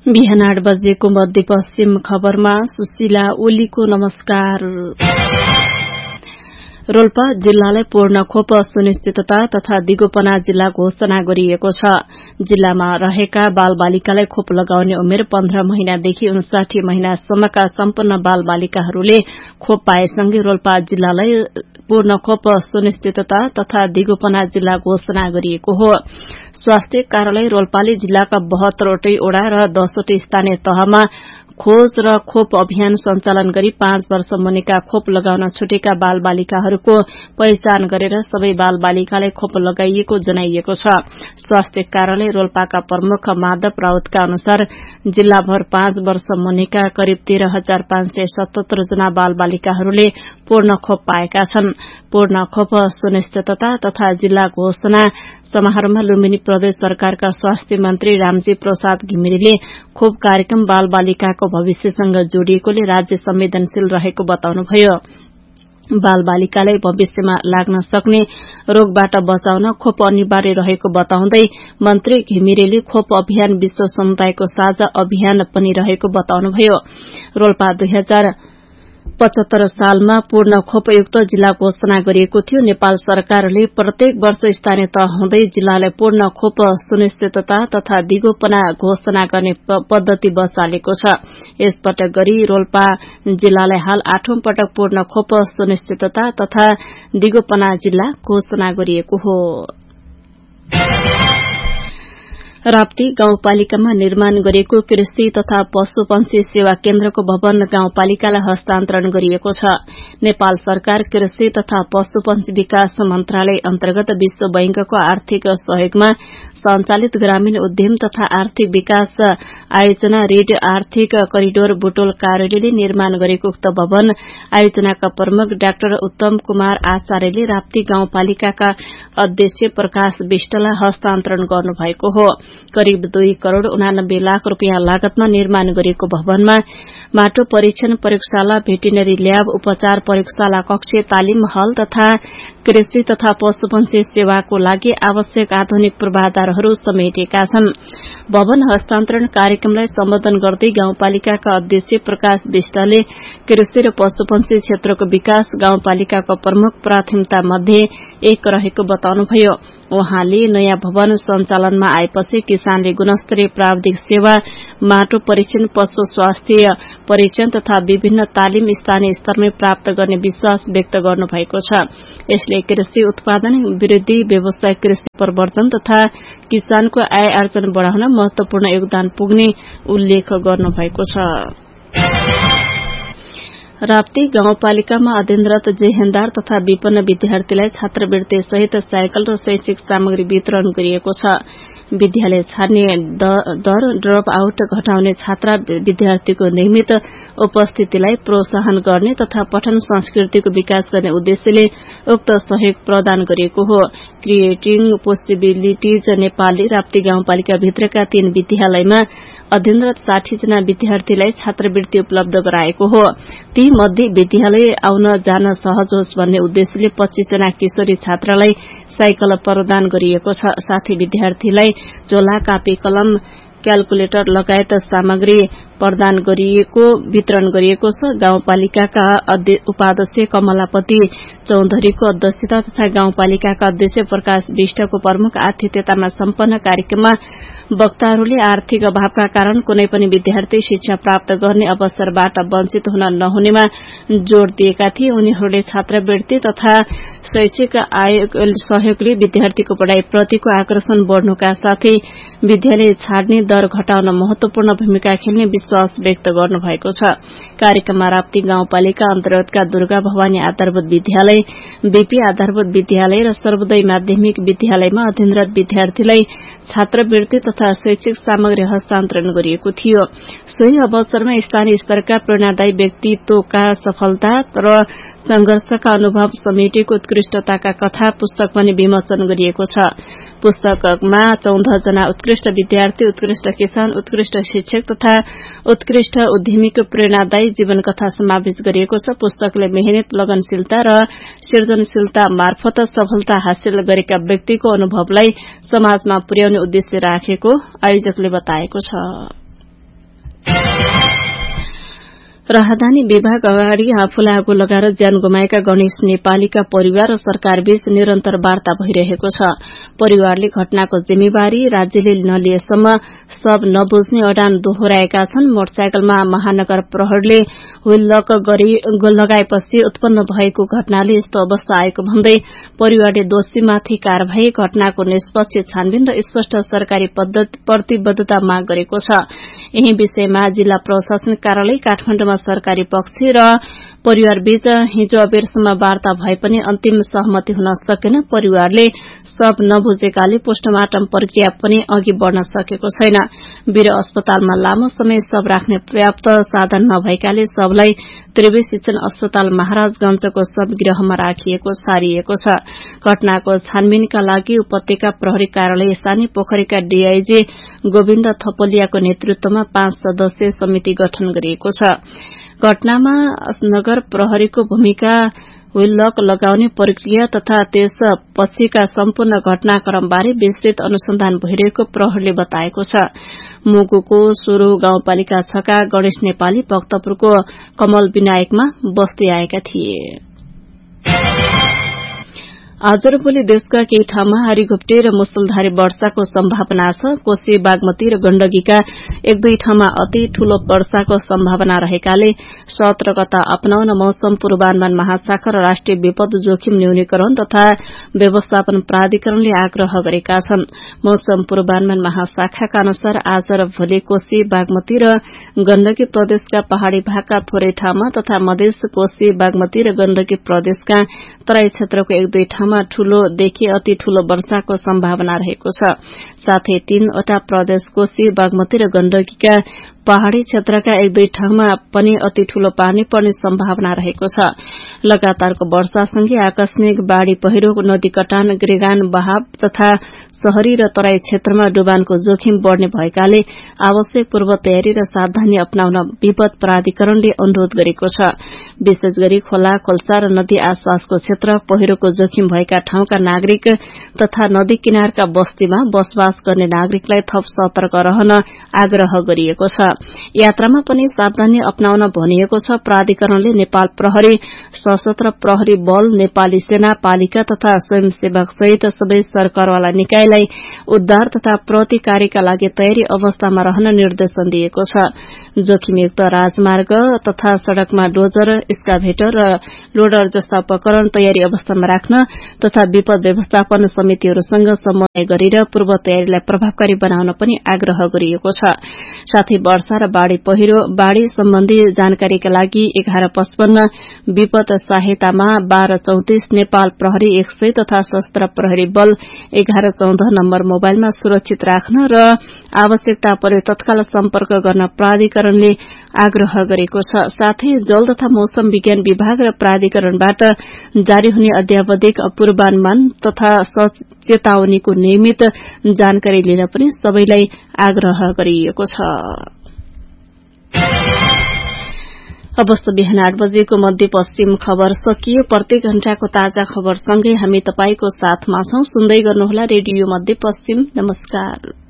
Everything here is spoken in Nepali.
बिहान 8 बजेको मध्यपश्चिम खबरमा सुशीला ओलीको नमस्कार। रोल्पा जिल्लालाई पूर्ण खोप सुनिश्चितता तथा दिगोपना जिल्ला घोषणा गरिएको छ। जिल्लामा रहेका बालबालिकालाई खोप लगाउने उमेर 15 महिनादेखि 59 महिनासम्मका सम्पूर्ण बालबालिकाहरूले खोप पाएसँगै रोल्पा जिल्लालाई पूर्ण खोप सुनिश्चितता तथा दिगोपना जिल्ला घोषणा गरिएको हो। स्वास्थ्य कार्यालय रोल्पाले जिल्लाका 72वटै ओडा र 10वटै स्थानीय तहमा खोज र खोप अभियान सञ्चालन गरी 5 वर्ष मुनिका खोप लगाउन छुटेका बालबालिकाहरूको पहिचान गरेर सबै बालबालिकालाई खोप लगाइएको जनाइएको छ। स्वास्थ्य कार्यालय रोल्पाका प्रमुख माधव राउतका अनुसार जिल्लाभर 5 वर्ष मुनिका करिब 13,577 जना बालबालिकाहरूले पूर्ण खोप पाएका छन्। पूर्ण खोप सुनिश्चितता तथा जिल्ला घोषणा समारोहमा लुम्बिनी प्रदेश सरकारका स्वास्थ्य मन्त्री रामजी प्रसाद घिमिरेले खोप कार्यक्रम बालबालिकाको भविष्यसँग जोडिएकोले राज्य संवेदनशील रहेको बताउनुभयो। बालबालिकालाई भविष्यमा लाग्न सक्ने रोगबाट बचाउन खोप अनिवार्य रहेको बताउँदै मन्त्री घिमिरेले खोप अभियान विश्व समुदायको साझा अभियान पनि रहेको बताउनुभयो। रोल्पा 2075 सालमा पूर्ण खोपयुक्त जिल्ला घोषणा गरिएको थियो। नेपाल सरकारले प्रत्येक वर्ष स्थानीय तह हुँदै जिल्लालाई पूर्ण खोप सुनिश्चितता तथा दिगोपना घोषणा गर्ने पद्धति बसालेको छ। यसपटक गरी रोल्पा जिल्लालाई हाल 8औं पटक पूर्ण खोप सुनिश्चितता तथा दिगोपना जिल्ला घोषणा गरिएको हो। राप्ती गाउँपालिकामा निर्माण गरिएको कृषि तथा पशुपन्छी सेवा केन्द्रको भवन गाउँपालिकालाई हस्तान्तरण गरिएको छ। नेपाल सरकार कृषि तथा पशुपन्छी विकास मन्त्रालय अन्तर्गत विश्व बैंकको आर्थिक सहयोगमा सञ्चालित ग्रामीण उद्यम तथा आर्थिक विकास आयोजना रीड आर्थिक करिडोर बुटोल कार्यालयले निर्माण गरेको उक्त भवन आयोजनाका प्रमुख डाक्टर उत्तम कुमार आचार्यले राप्ती गाउँपालिकाका अध्यक्ष प्रकाश विष्टलाई हस्तान्तरण गर्नुभएको हो। करिब 2 करोड़ 89 लाख रूपियाँ लागतमा निर्माण गरिएको भवनमा माटो परीक्षण प्रयोगशाला, भेटेरिनरी ल्याब, उपचार प्रयोगशाला कक्ष, तालिम हल तथा कृषि तथा पशुपन्छी सेवाको लागि आवश्यक आधुनिक पूर्वाधारहरू समेटेका छन्। भवन हस्तान्तरण कार्यक्रमलाई सम्बोधन गर्दै गाउँपालिकाका अध्यक्ष प्रकाश विष्टले कृषि र पशुपन्छी क्षेत्रको विकास गाउँपालिकाको प्रमुख प्राथमिकता मध्ये एक रहेको बताउनुभयो। उहाँले नयाँ भवन सञ्चालनमा आएपछि किसानले गुणस्तरीय प्राविधिक सेवा, माटो परीक्षण, पशु स्वास्थ्य परीक्षण तथा विभिन्न तालिम स्थानीय स्तरमै प्राप्त गर्ने विश्वास व्यक्त गर्नुभएको छ। यसले कृषि उत्पादन वृद्धि, व्यवसाय कृषि प्रवर्धन तथा किसानको आय आर्जन बढ़ाउन महत्वपूर्ण योगदान पुग्ने उल्लेख गर्नुभएको छ। राप्ती गाउँपालिकामा अध्ययनरत जेहेन्दार तथा विपन्न विद्यार्थीलाई छात्रवृत्ति सहित साइकल र शैक्षिक सामग्री वितरण गरिएको छ। विद्यालय छाड्ने दर ड्रप आउट घटाउने छात्रा विद्यार्थीको नियमित उपस्थितिलाई प्रोत्साहन गर्ने तथा पठन संस्कृतिको विकास गर्ने उद्देश्यले उक्त सहयोग प्रदान गरिएको हो। क्रिएटिङ पोसिबिलिटिज नेपालले राप्ती गाउँपालिका भित्रका 3 विद्यालयमा अध्ययनरत 60 जना विद्यार्थीलाई छात्रवृत्ति उपलब्ध गराएको हो। ती मध्ये विद्यालय आउन जान सहज होस् भन्ने उद्देश्यले 25 जना किशोरी छात्रालाई साइकल प्रदान गरिएको छ। साथै विद्यार्थीलाई झोला, कापी, कलम, क्याल्कुलेटर लगायत सामग्री वितरण गरिएको छ। गाउँपालिकाका उपाध्यक्ष कमलापति चौधरीको अध्यक्षता तथा गाउँपालिकाका अध्यक्ष प्रकाश विष्टको प्रमुख आतिथ्यतामा सम्पन्न कार्यक्रममा वक्ताहरूले आर्थिक अभावका कारण कुनै पनि विद्यार्थी शिक्षा प्राप्त गर्ने अवसरबाट वञ्चित हुन नहुनेमा जोड़ दिएका थिए। उनीहरूले छात्रवृत्ति तथा शैक्षिक सहयोगले विद्यार्थीको पढ़ाई प्रतिको आकर्षण बढ़नुका साथै विद्यालय छाड्ने दर घटाउन महत्वपूर्ण भूमिका खेल्ने विश्वास व्यक्त गर्नुभएको छ। कार्यक्रममा राप्ती गाउँपालिका अन्तर्गतका दुर्गा भवानी आधारभूत विद्यालय, बीपी आधारभूत विद्यालय र सर्वोदय माध्यमिक विद्यालयमा अध्ययनरत विद्यार्थीलाई छात्रवृत्ति तथा शैक्षिक सामग्री हस्तान्तरण गरिएको थियो। सोही अवसरमा स्थानीय स्तरका प्रेरणादायी व्यक्तित्वका सफलता र संघर्षका अनुभव समेटेको उत्कृष्टताका कथा पुस्तक पनि विमोचन गरिएको छ। पुस्तकमा 14 जना उत्कृष्ट विद्यार्थी, उत्कृष्ट किसान, उत्कृष्ट शिक्षक तथा उत्कृष्ट उद्यमीको प्रेरणादायी जीवन कथा समावेश गरिएको छ। पुस्तकले मेहनत, लगनशीलता र सृजनशीलता मार्फत सफलता हासिल गरेका व्यक्तिको अनुभवलाई समाजमा पुर्याउने उद्देश्य राखेको आयोजकले बताएको छ। राहदानी विभाग अगाडि आफूलाई आगो लगाएर ज्यान गुमाएका गणेश नेपालीका परिवार र सरकारबीच निरन्तर वार्ता भइरहेको छ। परिवारले घटनाको जिम्मेवारी राज्यले नलिएसम्म सब नबुझ्ने अडान दोहोर्याएका छन्। मोटरसाइकलमा महानगर प्रहरीले व्हील लक लगाएपछि उत्पन्न भएको घटनाले यस्तो अवस्था आएको भन्दै परिवारले दोषीमाथि कार्यवाही, घटनाको निष्पक्ष छानबिन र स्पष्ट सरकारी प्रतिबद्धता माग गरेको छ। यही विषयमा जिल्ला प्रशासन कार्यालय काठमाडौँमा सरकारी पक्ष र परिवारबीच हिजो अबेरसम्म वार्ता भए पनि अन्तिम सहमति हुन सकेन। परिवारले सब नबुझेकाले पोस्टमार्टम प्रक्रिया पनि अघि बढ़न सकेको छैन। वीर अस्पतालमा लामो समय शव राख्ने पर्याप्त साधन नभएकाले शवलाई त्रिवेणी शिक्षण अस्पताल महाराजगंजको शवगृहमा राखिएको सारिएको छ। घटनाको छानबिनका लागि उपत्यका प्रहरी कार्यालय सानी पोखरीका डीआईजी गोविन्द थपोलियाको नेतृत्वमा 5 सदस्यीय समिति गठन गरिएको छ। घटनामा नगर प्रहरीको भूमिका, व्हील लक लगाउने प्रक्रिया तथा त्यसपछिका सम्पूर्ण घटनाक्रमबारे विस्तृत अनुसन्धान भइरहेको प्रहरीले बताएको छ। मुगुको सुरु गाउँपालिका 6 का गणेश नेपाली भक्तपुरको कमल विनायकमा बस्दै आएका थिए। आज र भोलि देशका केही ठाउँमा हारीघुप्टे र मुसलधारे वर्षाको सम्भावना छ। कोशी, बागमती र गण्डकीका 1-2 ठाउँमा अति ठूलो वर्षाको सम्भावना रहेकाले सतर्कता अपनाउन मौसम पूर्वानुमान महाशाखा र राष्ट्रिय विपद जोखिम न्यूनीकरण तथा व्यवस्थापन प्राधिकरणले आग्रह गरेका छन्। मौसम पूर्वानुमान महाशाखाका अनुसार आज र भोलि कोशी, बागमती र गण्डकी प्रदेशका पहाड़ी भागका थोरै ठाउँमा तथा मधेस, कोशी, बागमती र गण्डकी प्रदेशका तराई क्षेत्रको 1-2 ठाउँमा ठूलोदेखि अति ठूलो वर्षाको सम्भावना रहेको छ। साथै 3वटा प्रदेश कोशी, बागमती र गण्डकीका पहाड़ी क्षेत्रका 1-2 ठाउँमा पनि अति ठूलो पानी पर्ने सम्भावना रहेको छ। लगातारको वर्षासँगै आकस्मिक बाढ़ी पहिरो, नदी कटान, गृगान बहाव तथा शहरी र तराई क्षेत्रमा डुबानको जोखिम बढ़ने भएकाले आवश्यक पूर्व तयारी र सावधानी अपनाउन विपद प्राधिकरणले अनुरोध गरेको छ। विशेष गरी खोला, खोल्सा र नदी आसपासको क्षेत्र, पहिरोको जोखिम भएका ठाउँका नागरिक तथा नदी किनारका बस्तीमा बसोबास गर्ने नागरिकलाई थप सतर्क रहन आग्रह गरिएको छ। यात्रामा पनि सावधानी अपनाउन भनिएको छ। प्राधिकरणले नेपाल प्रहरी, सशस्त्र प्रहरी बल, नेपाली सेना, पालिका तथा स्वयंसेवक सहित सबै सरकारवाला निकायलाई उद्धार तथा प्रति कार्यका लागि तयारी अवस्थामा रहन निर्देशन दिएको छ। जोखिमयुक्त राजमार्ग तथा सड़कमा डोजर, एक्सकाभेटर र लोडर जस्ता उपकरण तयारी अवस्थामा राख्न तथा विपद व्यवस्थापन समितिहरूसँग समन्वय गरेर पूर्व तयारीलाई प्रभावकारी बनाउन पनि आग्रह गरिएको छ। साथै वर्षा र बाढ़ी सम्बन्धी जानकारीका लागि 1155, विपद सहायतामा 1234, नेपाल प्रहरी 100 तथा सशस्त्र प्रहरी बल 1114 नम्बर मोबाइलमा सुरक्षित राख्न र आवश्यकता परे तत्काल सम्पर्क गर्न प्राधिकरणले आग्रह गरेको छ। साथै जल तथा मौसम विज्ञान विभाग र प्राधिकरणबाट जारी हुने अध्यावधिक पूर्वानुमान तथा चेतावनीको नियमित जानकारी लिन पनि सबैलाई आग्रह गरिएको छ। अवस्था बिहान 8 बजेको मध्यपश्चिम खबर सकियो। प्रत्येक घण्टाको ताजा खबरसँगै हामी तपाईको साथमा छौं। सुन्दै गर्नुहोला रेडियो मध्यपश्चिम। नमस्कार।